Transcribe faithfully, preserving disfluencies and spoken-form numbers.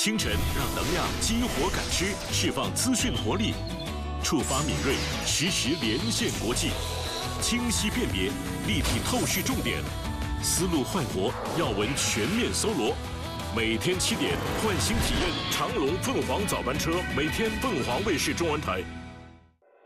清晨让能量激活感知，释放资讯活力，触发敏锐，实时连线国际，清晰辨别，立体透视重点，思路焕活，要闻全面搜罗。每天七点，换新体验长龙凤凰早班车，每天凤凰卫视中文台。